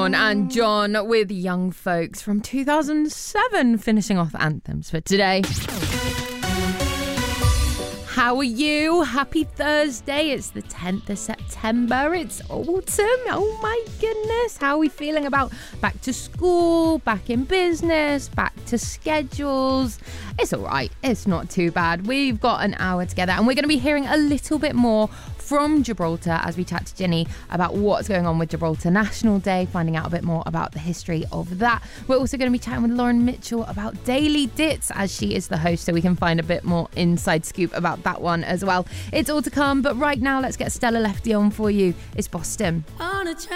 Sean and John with Young Folks from 2007, finishing off anthems for today. How are you? Happy Thursday. It's the 10th of September. It's autumn. Oh my goodness. How are we feeling about back to school, back in business, back to schedules? It's all right. It's not too bad. We've got an hour together and we're going to be hearing a little bit more from Gibraltar as we chat to Ginny about what's going on with Gibraltar National Day, finding out a bit more about the history of that. We're also going to be chatting with Lauren Mitchell about Daily Dits as she is the host, so we can find a bit more inside scoop about that one as well. It's all to come, but right now let's get Stella Lefty on for you. It's Boston.